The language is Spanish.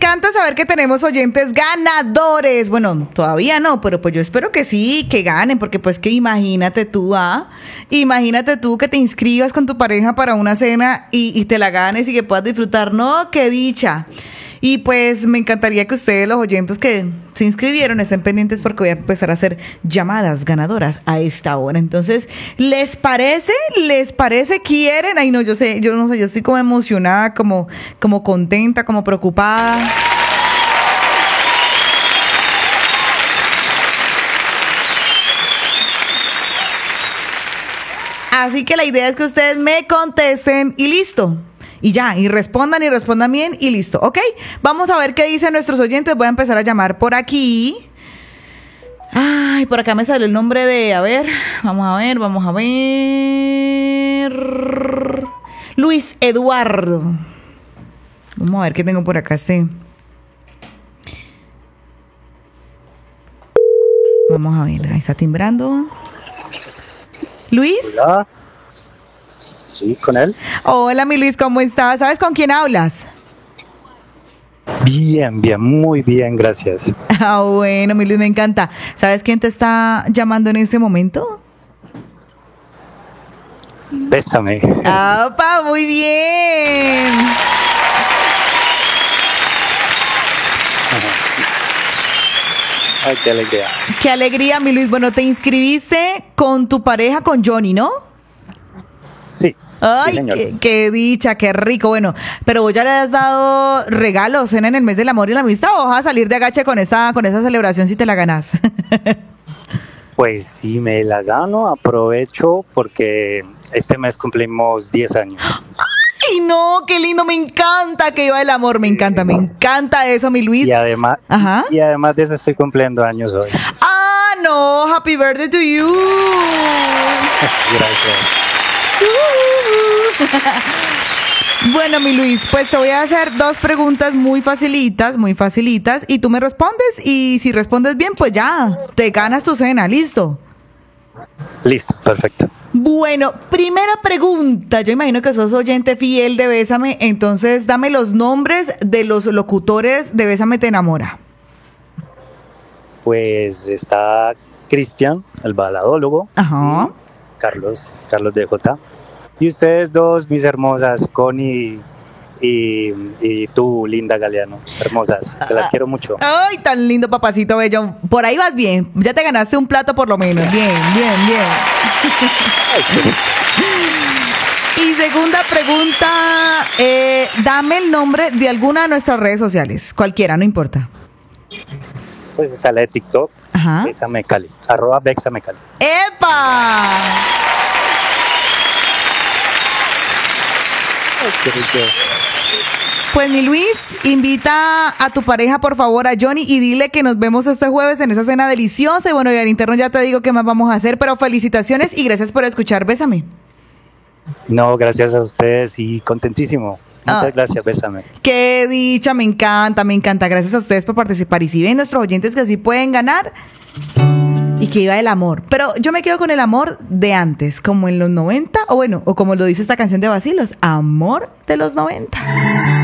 encanta saber que tenemos oyentes ganadores. Bueno, todavía no, pero pues yo espero que sí, que ganen, porque pues que imagínate tú, imagínate tú que te inscribas con tu pareja para una cena y te la ganes y que puedas disfrutar. No, qué dicha. Y pues me encantaría que ustedes, los oyentes que se inscribieron, estén pendientes porque voy a empezar a hacer llamadas ganadoras a esta hora. Entonces, ¿les parece? ¿Les parece? ¿Quieren? Ay, no, yo no sé, yo estoy como emocionada, como contenta, como preocupada. Así que la idea es que ustedes me contesten y listo. Y ya, y respondan bien y listo, ¿ok? Vamos a ver qué dicen nuestros oyentes. Voy a empezar a llamar por aquí. Ay, por acá me salió el nombre de... A ver, vamos a ver. Luis Eduardo. Vamos a ver qué tengo por acá. Vamos a ver, ahí está timbrando. ¿Luis? Hola. Sí, con él. Hola, mi Luis, ¿cómo estás? ¿Sabes con quién hablas? Bien, muy bien, gracias. Ah, bueno, mi Luis, me encanta. ¿Sabes quién te está llamando en este momento? Bésame. ¡Apa! Muy bien. Ay, qué alegría. Qué alegría, mi Luis. Bueno, te inscribiste con tu pareja, con Johnny, ¿no? Sí. Ay, sí, señor. qué dicha, qué rico. Bueno, pero vos ya le has dado regalos en el mes del amor y la amistad, o vas a salir de agache con esa celebración si te la ganas. Pues si me la gano, aprovecho porque este mes cumplimos 10 años. ¡Ay, no! ¡Qué lindo! Me encanta que iba el amor. Me encanta eso, mi Luis. Y además de eso estoy cumpliendo años hoy. ¡Ah, no! ¡Happy birthday to you! Gracias. Bueno, mi Luis, pues te voy a hacer 2 preguntas muy facilitas, y tú me respondes, y si respondes bien, pues ya, te ganas tu cena, ¿listo? Listo, perfecto. Bueno, primera pregunta, yo imagino que sos oyente fiel de Bésame, entonces dame los nombres de los locutores de Bésame te enamora. Pues está Cristian, el baladólogo. Ajá. Carlos DJ. Y ustedes dos, mis hermosas, Connie y tú, Linda Galeano. Hermosas, te las quiero mucho. Ay, tan lindo, papacito bello. Por ahí vas bien, ya te ganaste un plato por lo menos. Bien. Y segunda pregunta, dame el nombre de alguna de nuestras redes sociales, cualquiera, no importa. Pues está la de TikTok, Bésame Cali, @Bésame Cali. ¡Epa! Pues mi Luis, invita a tu pareja por favor, a Johnny, y dile que nos vemos este jueves en esa cena deliciosa. Y bueno, y al interno ya te digo qué más vamos a hacer, pero felicitaciones y gracias por escuchar Bésame. No, gracias a ustedes y contentísimo. Muchas gracias, Bésame. Qué dicha, me encanta. Gracias a ustedes por participar. Y si ven nuestros oyentes que sí pueden ganar y que iba el amor. Pero yo me quedo con el amor de antes, como en los 90, o como lo dice esta canción de Bacilos, amor de los 90.